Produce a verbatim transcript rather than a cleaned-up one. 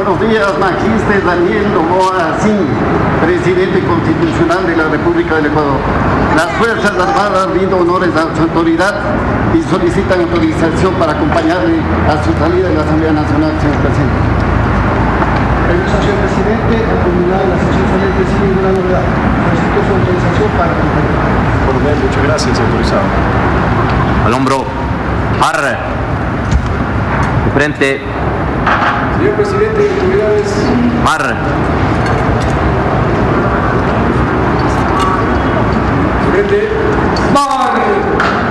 buenos días, Magíster Daniel Novoa Sin, presidente constitucional de la República del Ecuador. Las Fuerzas Armadas rinden honores a su autoridad y solicitan autorización para acompañarle a su salida de la Asamblea Nacional, señor presidente. Permiso, señor presidente, al culminar la sesión saliente sin ninguna novedad. Solicito su autorización para acompañar. Por bien, muchas gracias, autorizado. Al hombro. Arre. De frente. Señor presidente, autoridades. Arre. De frente. ¡Mar!